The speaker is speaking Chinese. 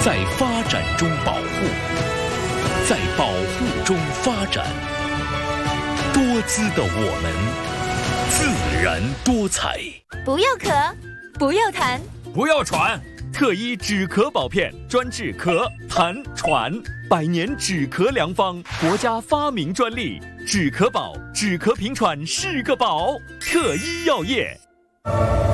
在发展中保护，在保护中发展。多姿的我们，自然多彩。 不要咳，不要痰， 不要喘。特一止咳宝片，专治咳、痰、喘，100年止咳良方，国家发明专利。止咳宝，止咳平喘是个宝。特一药业。